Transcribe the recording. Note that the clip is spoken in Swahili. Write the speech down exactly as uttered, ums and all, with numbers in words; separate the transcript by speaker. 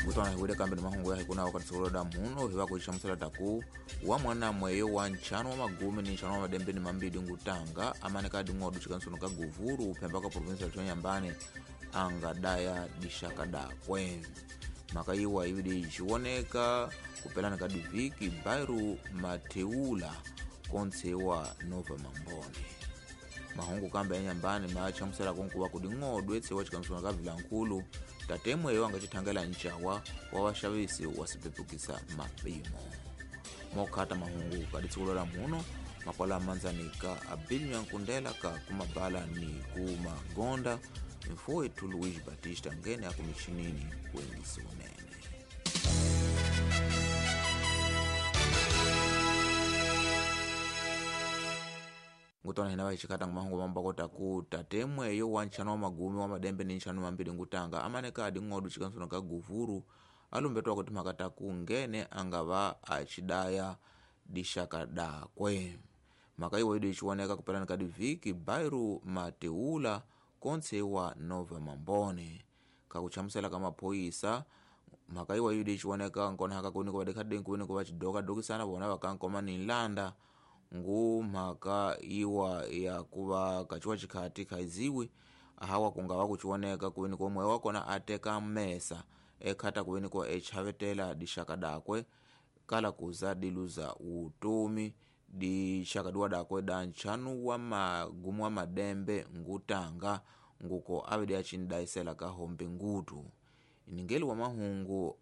Speaker 1: Ngutwana hiwile kambi ni mahungu ya hikuna wakati suloda muno hiwa kuhishamusela taku wa mwana mweyo wa nchano wa magumi ni nchano wa madembe ni mambidi ngutanga amane kadi ngodu chikansuno ka guvuru upemba ka provinsi ya chonyambane anga daya dishaka da kwe makaiwa hiwidi chiwoneka kupelana kadi viki bairu mateula konsewa nova mambone mahungu kambi ya nyambane machamusela kunkuwa kudi ngodu etsewa chikansuno ka vilankulu tatemwe yo angachitangela nchawa wa washavisi wasipepukisa mapimo mokata mahungu kaditsikulola muno makwala manzanika abili nyankundela ka kumabala ni kumagonda mfuwe tu Luigi Batista ngene akumichinini wengisi unene ngutona hina waichikata ngumahungu mambakota ku tatemwe yo wanchano wa magumi wa madembe ni nchano mambili ngutanga amane kadi ngodu chikansuno ka guvuru alumbetwa kuti makata ku ngene angava achidaya dishaka da kwe makaiwa ido ichiwoneka kupelana kadi viki bairu mateula konsewa nova mambone kakuchamusela kama poisa makaiwa ido ichiwoneka nkona haka kuni kwa dekade nkuni kwa chidoka doki sana bona wakankoma ni landa ngu maka iwa ya kuwa kachuwa chikati kaiziwi hawa kungawa kuchiwoneka kuwini kwa mwe wakona ateka mesa ekata kuwini kwa echavetela dishaka dakwe kala kuza diluza utumi di shakaduwa dakwe danchanu wa magumu wa madembe ngutanga nguko abidi achindaisela ka hombe ngutu iningeli wa mahungu